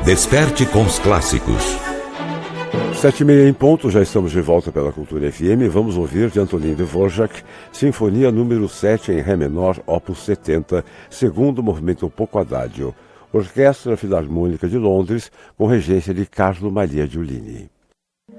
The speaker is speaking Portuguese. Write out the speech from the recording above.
Desperte com os clássicos. 7h30 em ponto, já estamos de volta pela Cultura FM. Vamos ouvir de Antonin Dvorak, Sinfonia número 7 em Ré menor, opus 70, segundo movimento Poco Adagio, Orquestra Filarmônica de Londres, com regência de Carlo Maria Giulini.